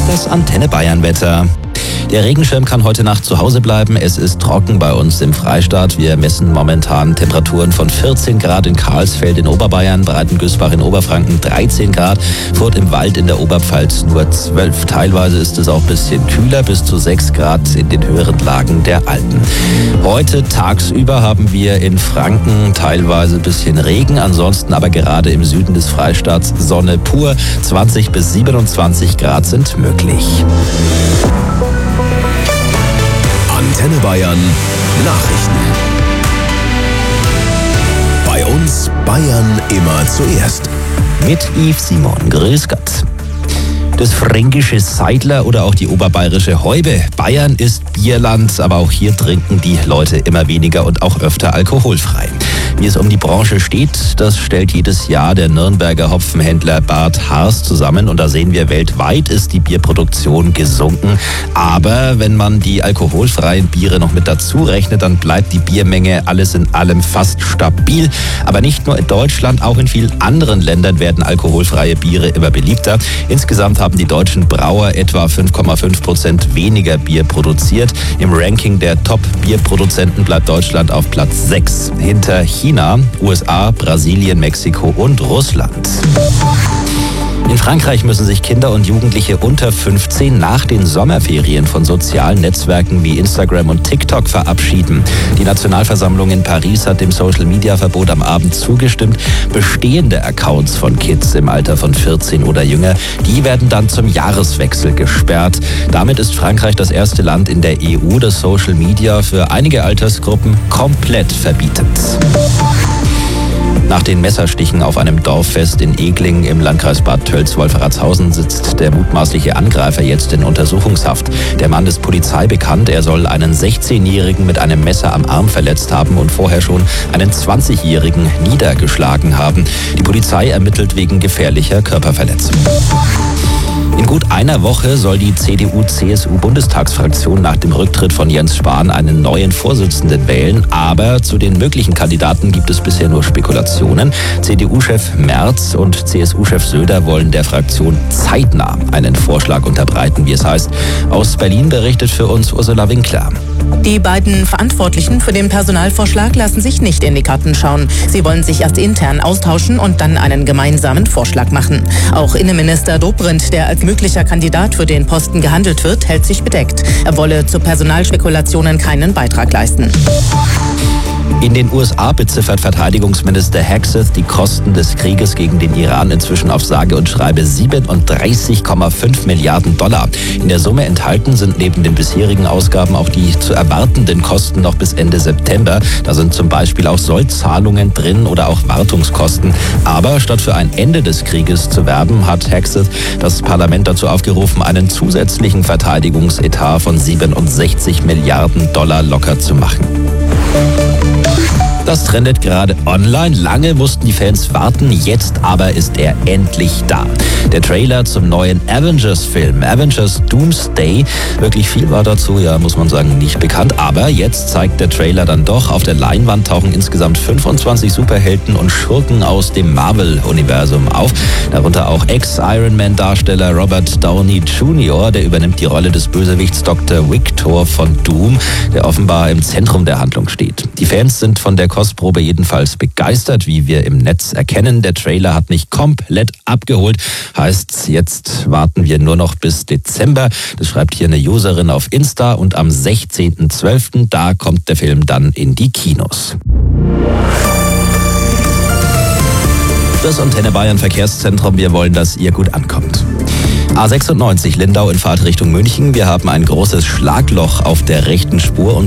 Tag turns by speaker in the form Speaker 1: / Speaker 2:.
Speaker 1: Das Antenne Bayern Wetter. Der Regenschirm kann heute Nacht zu Hause bleiben. Es ist trocken bei uns im Freistaat. Wir messen momentan Temperaturen von 14 Grad in Karlsfeld in Oberbayern, Breitengüßbach in Oberfranken 13 Grad, Furth im Wald in der Oberpfalz nur 12. Teilweise ist es auch ein bisschen kühler, bis zu 6 Grad in den höheren Lagen der Alpen. Heute tagsüber haben wir in Franken teilweise ein bisschen Regen, ansonsten aber gerade im Süden des Freistaats Sonne pur. 20 bis 27 Grad sind möglich.
Speaker 2: Antenne Bayern Nachrichten. Bei uns Bayern immer zuerst.
Speaker 1: Mit Yves Simon. Grüß Gott. Das fränkische Seidler oder auch die oberbayerische Häube. Bayern ist Bierland, aber auch hier trinken die Leute immer weniger und auch öfter alkoholfrei. Wie es um die Branche steht, das stellt jedes Jahr der Nürnberger Hopfenhändler Bart Haas zusammen. Und da sehen wir, weltweit ist die Bierproduktion gesunken. Aber wenn man die alkoholfreien Biere noch mit dazu rechnet, dann bleibt die Biermenge alles in allem fast stabil. Aber nicht nur in Deutschland, auch in vielen anderen Ländern werden alkoholfreie Biere immer beliebter. Insgesamt haben die deutschen Brauer etwa 5,5% weniger Bier produziert. Im Ranking der Top-Bierproduzenten bleibt Deutschland auf Platz 6 hinter China, USA, Brasilien, Mexiko und Russland. In Frankreich müssen sich Kinder und Jugendliche unter 15 nach den Sommerferien von sozialen Netzwerken wie Instagram und TikTok verabschieden. Die Nationalversammlung in Paris hat dem Social-Media-Verbot am Abend zugestimmt. Bestehende Accounts von Kids im Alter von 14 oder jünger, die werden dann zum Jahreswechsel gesperrt. Damit ist Frankreich das erste Land in der EU, das Social-Media für einige Altersgruppen komplett verbietet. Nach den Messerstichen auf einem Dorffest in Egling im Landkreis Bad Tölz-Wolferatshausen sitzt der mutmaßliche Angreifer jetzt in Untersuchungshaft. Der Mann ist Polizei bekannt. Er soll einen 16-Jährigen mit einem Messer am Arm verletzt haben und vorher schon einen 20-Jährigen niedergeschlagen haben. Die Polizei ermittelt wegen gefährlicher Körperverletzung. In gut einer Woche soll die CDU-CSU-Bundestagsfraktion nach dem Rücktritt von Jens Spahn einen neuen Vorsitzenden wählen. Aber zu den möglichen Kandidaten gibt es bisher nur Spekulationen. CDU-Chef Merz und CSU-Chef Söder wollen der Fraktion zeitnah einen Vorschlag unterbreiten, wie es heißt. Aus Berlin berichtet für uns Ursula Winkler.
Speaker 3: Die beiden Verantwortlichen für den Personalvorschlag lassen sich nicht in die Karten schauen. Sie wollen sich erst intern austauschen und dann einen gemeinsamen Vorschlag machen. Auch Innenminister Dobrindt, der als möglicher Kandidat für den Posten gehandelt wird, hält sich bedeckt. Er wolle zu Personalspekulationen keinen Beitrag leisten.
Speaker 1: In den USA beziffert Verteidigungsminister Hegseth die Kosten des Krieges gegen den Iran inzwischen auf sage und schreibe 37,5 Milliarden Dollar. In der Summe enthalten sind neben den bisherigen Ausgaben auch die zu erwartenden Kosten noch bis Ende September. Da sind zum Beispiel auch Sollzahlungen drin oder auch Wartungskosten. Aber statt für ein Ende des Krieges zu werben, hat Hegseth das Parlament dazu aufgerufen, einen zusätzlichen Verteidigungsetat von 67 Milliarden Dollar locker zu machen. Das trendet gerade online. Lange mussten die Fans warten, jetzt aber ist er endlich da. Der Trailer zum neuen Avengers-Film, Avengers Doomsday. Wirklich viel war dazu, ja, muss man sagen, nicht bekannt. Aber jetzt zeigt der Trailer dann doch, auf der Leinwand tauchen insgesamt 25 Superhelden und Schurken aus dem Marvel-Universum auf. Darunter auch Ex-Iron-Man-Darsteller Robert Downey Jr., der übernimmt die Rolle des Bösewichts Dr. Victor von Doom, der offenbar im Zentrum der Handlung steht. Die Fans sind von der Kostprobe jedenfalls begeistert, wie wir im Netz erkennen. Der Trailer hat mich komplett abgeholt. Heißt, jetzt warten wir nur noch bis Dezember. Das schreibt hier eine Userin auf Insta. Und am 16.12., da kommt der Film dann in die Kinos. Das Antenne Bayern Verkehrszentrum. Wir wollen, dass ihr gut ankommt. A96 Lindau in Fahrtrichtung München. Wir haben ein großes Schlagloch auf der rechten Spur.